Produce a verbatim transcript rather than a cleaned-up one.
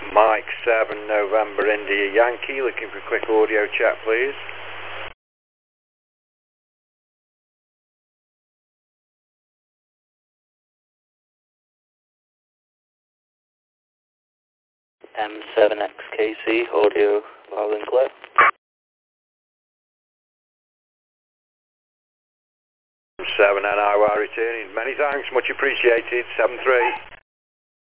Mike seven November India Yankee, looking for a quick audio check, please. M seven X K C, audio loud and clear. seven N I Y returning. Many thanks, much appreciated. seven three.